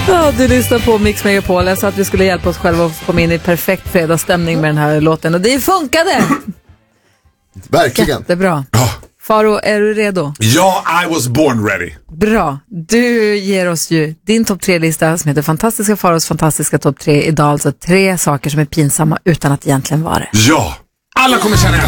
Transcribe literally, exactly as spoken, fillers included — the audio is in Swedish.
Ja, du lyssnar på Mix Megapol. Jag sa att vi skulle hjälpa oss själva att komma in i perfekt fredagsstämning med den här låten. Och det funkade! Verkligen. Jättebra. Ja. Faro, är du redo? Ja, I was born ready. Bra. Du ger oss ju din topp tre-lista som heter Fantastiska Faros fantastiska topp tre. Idag alltså tre saker som är pinsamma utan att egentligen vara det. Ja, alla kommer känna igen